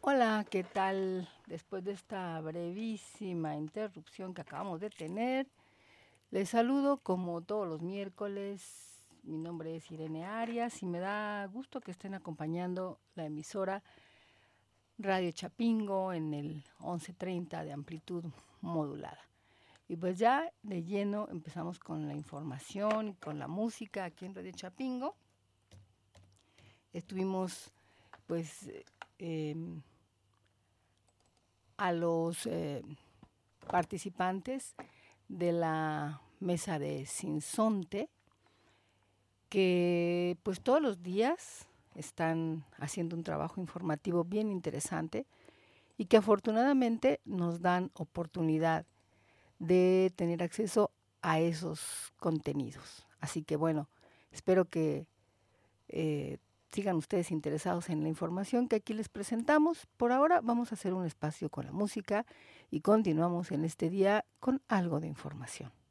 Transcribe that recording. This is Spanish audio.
Hola, ¿qué tal? Después de esta brevísima interrupción que acabamos de tener, les saludo como todos los miércoles. Mi nombre es Irene Arias y me da gusto que estén acompañando la emisora Radio Chapingo en el 1130 de amplitud modulada. Y pues ya de lleno empezamos con la información y con la música aquí en Radio Chapingo. Estuvimos pues a los participantes de la mesa de Sinsonte, que pues todos los días están haciendo un trabajo informativo bien interesante y que afortunadamente nos dan oportunidad de tener acceso a esos contenidos. Así que bueno, espero que sigan ustedes interesados en la información que aquí les presentamos. Por ahora vamos a hacer un espacio con la música y continuamos en este día con algo de información.